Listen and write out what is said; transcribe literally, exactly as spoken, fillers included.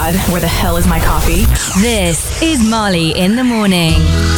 God, where the hell is my coffee? This is Marley in the morning.